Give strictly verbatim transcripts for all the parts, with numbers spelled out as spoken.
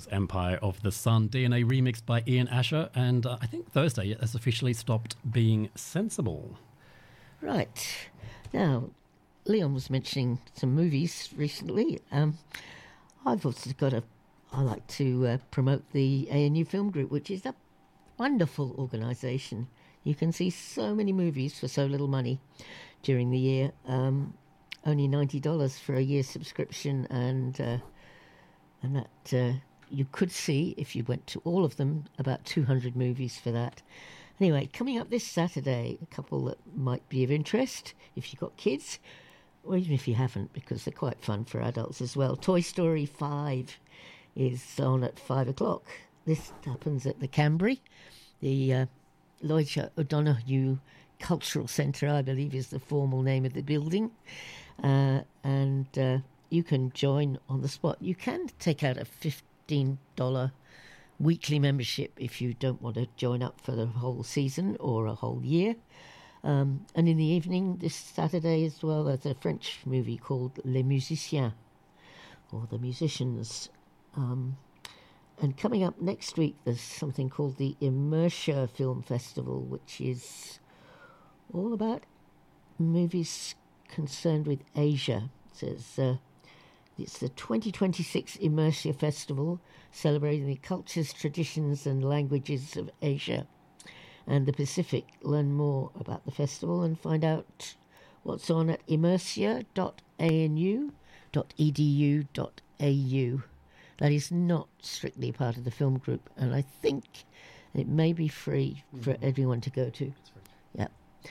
was Empire of the Sun, D N A remixed by Ian Asher, and uh, I think Thursday it has officially stopped being sensible. Right. Now, Leon was mentioning some movies recently. Um, I've also got a... I like to uh, promote the A N U Film Group, which is a wonderful organisation. You can see so many movies for so little money during the year. Um, only ninety dollars for a year's subscription, and uh, and that uh, you could see, if you went to all of them, about two hundred movies for that. Anyway, coming up this Saturday, a couple that might be of interest if you've got kids, or even if you haven't, because they're quite fun for adults as well. Toy Story five is on at five o'clock. This happens at the Cambry, the uh, Lloyd O'Donoghue Cultural Centre, I believe is the formal name of the building. Uh, and uh, you can join on the spot. You can take out a fifteen dollars weekly membership if you don't want to join up for the whole season or a whole year. Um, and in the evening, this Saturday as well, there's a French movie called Les Musiciens, or The Musicians. Um, and coming up next week, there's something called the Immersia Film Festival, which is all about movies concerned with Asia. It says uh, it's the twenty twenty-six Immersia Festival, celebrating the cultures, traditions and languages of Asia and the Pacific. Learn more about the festival and find out what's on at immersia dot a n u dot e d u dot a u. That is not strictly part of the film group, and I think it may be free for mm-hmm. everyone to go to. That's right. Yeah.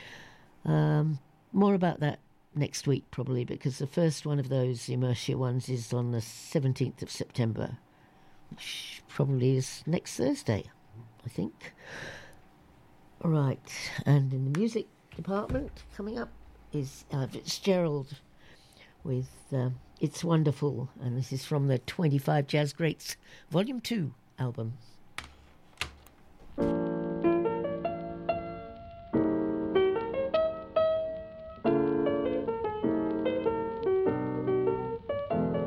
Um, more about that next week, probably, because the first one of those Immersia ones is on the seventeenth of September, which probably is next Thursday, I think. All right, and in the music department, coming up is Ella Fitzgerald with um, It's Wonderful, and this is from the twenty-five Jazz Greats Volume two album.